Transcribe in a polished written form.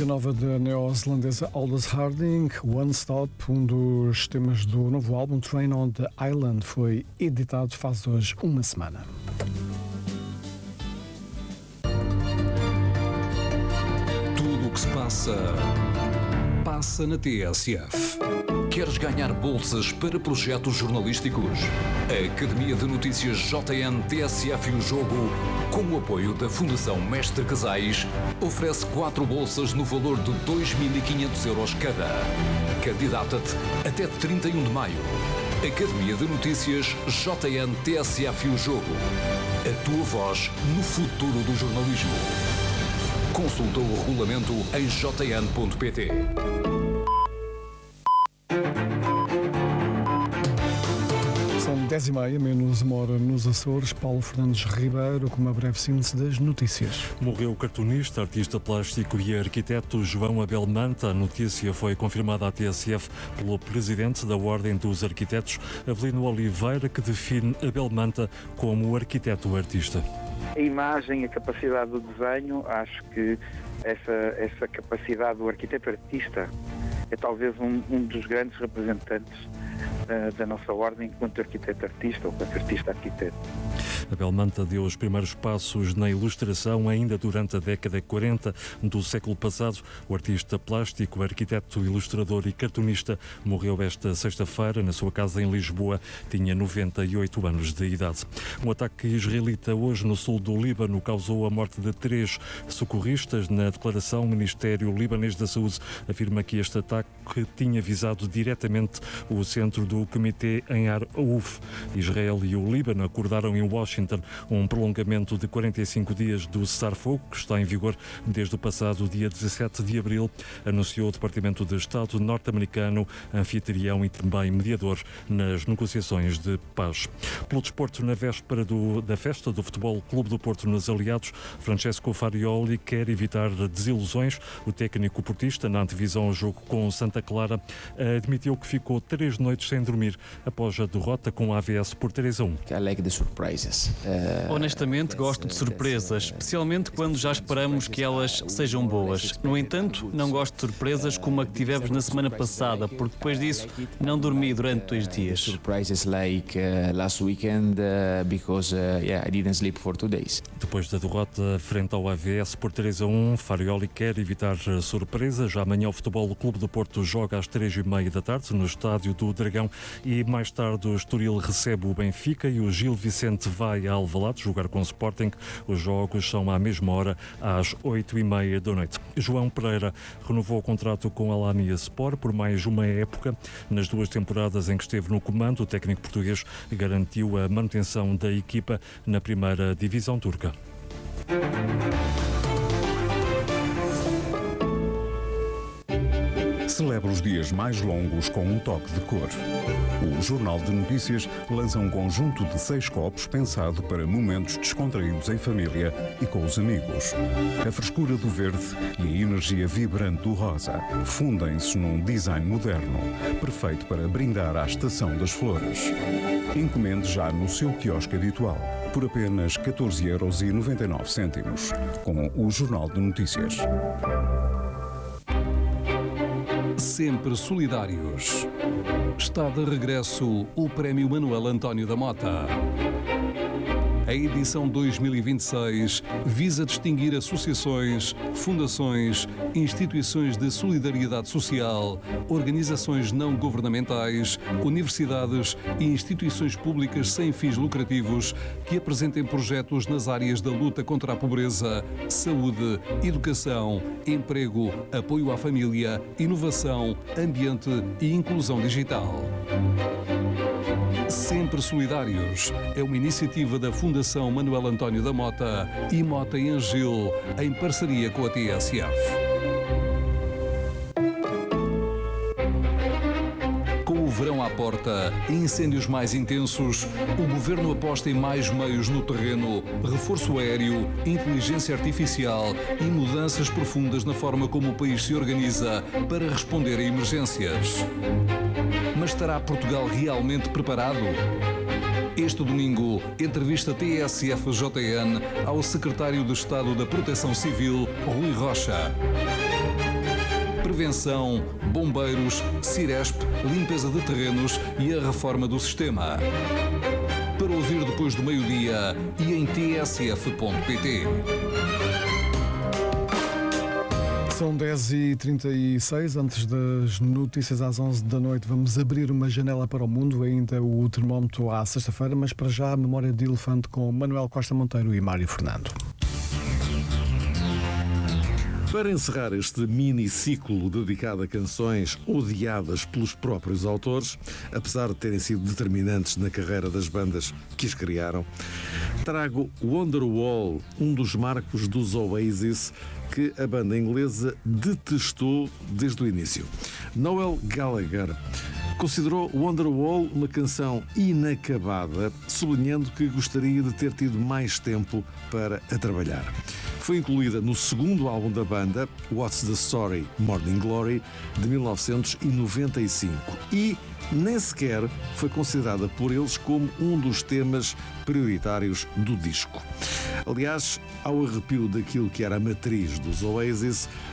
música nova da neozelandesa Aldous Harding, One Stop, um dos temas do novo álbum Train on the Island, foi editado faz hoje uma semana. Tudo o que se passa na TSF. Queres ganhar bolsas para projetos jornalísticos? A Academia de Notícias JN TSF e o Jogo, com o apoio da Fundação Mestre Casais, oferece 4 bolsas no valor de 2.500 euros cada. Candidata-te até 31 de maio. Academia de Notícias JN TSF e o Jogo. A tua voz no futuro do jornalismo. Consulta o regulamento em jn.pt. São 10h30, menos uma hora nos Açores. Paulo Fernandes Ribeiro com uma breve síntese das notícias. Morreu o cartunista, artista plástico e arquiteto João Abel Manta. A notícia foi confirmada à TSF pelo presidente da Ordem dos Arquitetos, Avelino Oliveira, que define Abel Manta como arquiteto-artista. A imagem, a capacidade do desenho, acho que essa capacidade do arquiteto-artista é talvez um dos grandes representantes da nossa ordem enquanto arquiteto-artista ou enquanto artista-arquiteto. Abel Manta deu os primeiros passos na ilustração ainda durante a década 40 do século passado. O artista plástico, arquiteto, ilustrador e cartunista morreu esta sexta-feira na sua casa em Lisboa. Tinha 98 anos de idade. Um ataque israelita hoje no sul do Líbano causou a morte de 3 socorristas. Na declaração, o Ministério Libanês da Saúde afirma que este ataque tinha visado diretamente o centro do Comitê em Ar-Uf. Israel e o Líbano acordaram em Washington um prolongamento de 45 dias do cessar-fogo, que está em vigor desde o passado dia 17 de abril, anunciou o Departamento de Estado norte-americano, anfitrião e também mediador nas negociações de paz. Pelo desporto, na véspera da festa do Futebol Clube do Porto nos Aliados, Francesco Farioli quer evitar desilusões. O técnico portista, na antevisão ao jogo com Santa Clara, admitiu que ficou 3 noites sem dormir após a derrota com a AVS por 3-1. I like the surprises. Honestamente, gosto de surpresas, especialmente quando já esperamos que elas sejam boas. No entanto, não gosto de surpresas como a que tivemos na semana passada, porque depois disso não dormi durante 2 dias. Surprises like last weekend because I didn't sleep for 2 days. Depois da derrota frente ao AVS por 3-1, Farioli quer evitar surpresas. Já amanhã o Futebol Clube do Porto joga às 3h30 da tarde no Estádio do Dragão e mais tarde o Estoril recebe o Benfica e o Gil Vicente vai a Alvalade jogar com o Sporting. Os jogos são à mesma hora, às 8h30 da noite. João Pereira renovou o contrato com a Alanya Sport por mais uma época. Nas 2 temporadas em que esteve no comando, o técnico português garantiu a manutenção da equipa na primeira divisão turca. Celebra os dias mais longos com um toque de cor. O Jornal de Notícias lança um conjunto de 6 copos pensado para momentos descontraídos em família e com os amigos. A frescura do verde e a energia vibrante do rosa fundem-se num design moderno, perfeito para brindar à estação das flores. Encomende já no seu quiosque habitual, por apenas 14,99 €, com o Jornal de Notícias. Sempre solidários. Está de regresso o Prémio Manuel António da Mota. A edição 2026 visa distinguir associações, fundações, instituições de solidariedade social, organizações não governamentais, universidades e instituições públicas sem fins lucrativos que apresentem projetos nas áreas da luta contra a pobreza, saúde, educação, emprego, apoio à família, inovação, ambiente e inclusão digital. Sempre Solidários é uma iniciativa da Fundação Manuel António da Mota e Mota em Angil, em parceria com a TSF. Com o verão à porta e incêndios mais intensos, o Governo aposta em mais meios no terreno, reforço aéreo, inteligência artificial e mudanças profundas na forma como o país se organiza para responder a emergências. Mas estará Portugal realmente preparado? Este domingo, entrevista TSF-JN ao Secretário de Estado da Proteção Civil, Rui Rocha. prevenção, bombeiros, Ciresp, limpeza de terrenos e a reforma do sistema. Para ouvir depois do meio-dia e em tsf.pt. São 10h36, antes das notícias às 11 da noite, vamos abrir uma janela para o mundo, ainda o termómetro à sexta-feira, mas para já a memória de elefante com Manuel Costa Monteiro e Mário Fernando. Para encerrar este mini-ciclo dedicado a canções odiadas pelos próprios autores, apesar de terem sido determinantes na carreira das bandas que as criaram, trago Wonderwall, um dos marcos dos Oasis que a banda inglesa detestou desde o início. Noel Gallagher considerou Wonderwall uma canção inacabada, sublinhando que gostaria de ter tido mais tempo para a trabalhar. Foi incluída no segundo álbum da banda, What's the Story? Morning Glory, de 1995, e nem sequer foi considerada por eles como um dos temas prioritários do disco. Aliás, ao arrepio daquilo que era a matriz dos Oasis,